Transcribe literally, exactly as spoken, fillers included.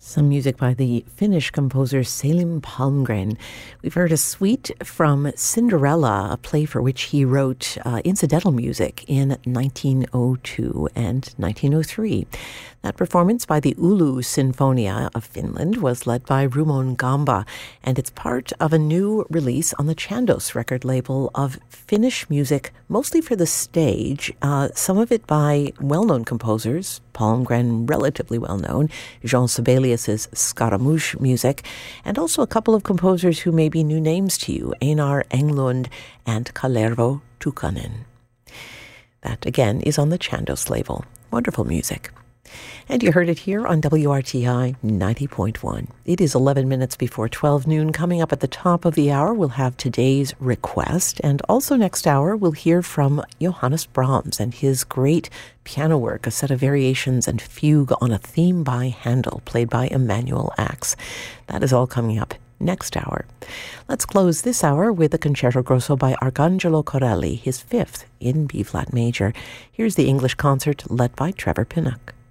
Some music by the Finnish composer Selim Palmgren. We've heard a suite from Cinderella, a play for which he wrote uh, incidental music in nineteen oh two and nineteen oh three. That performance by the Oulu Sinfonia of Finland was led by Rumon Gamba, and it's part of a new release on the Chandos record label of Finnish music, mostly for the stage, uh, some of it by well-known composers, Palmgren relatively well-known, Jean Sibelius's Scaramouche music, and also a couple of composers who may be new names to you, Einar Englund and Kalervo Tukkanen. That, again, is on the Chandos label. Wonderful music. And you heard it here on W R T I ninety point one. It is eleven minutes before twelve noon. Coming up at the top of the hour, we'll have today's request. And also next hour, we'll hear from Johannes Brahms and his great piano work, a set of variations and fugue on a theme by Handel, played by Emanuel Ax. That is all coming up next hour. Let's close this hour with a Concerto Grosso by Arcangelo Corelli, his fifth in B-flat major. Here's the English concert led by Trevor Pinnock.